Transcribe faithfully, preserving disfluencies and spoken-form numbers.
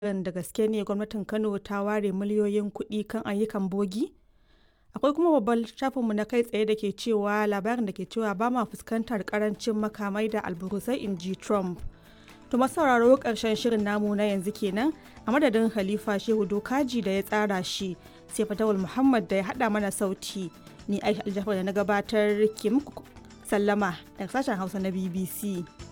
da gaske ne gwamnatin Kano ta ware miliyoyin kuɗi kan ayyukan bogi? Akwai kuma babban shafinmu na kai tsaye da ke cewa labarin da ke cewa ba ma fuskantar karancin makamai da alburusai inji Trump. To masu sauraro ƙarshen shirin namu na yanzu kenan a madadin Khalifa Shehu Dokaji da ya tsara shi sai Fatawul Muhammad da ya haɗa mana sauti. Ni Aisha Aljafar da na gabatar ke muku sallama daga sashen Hausa na B B C.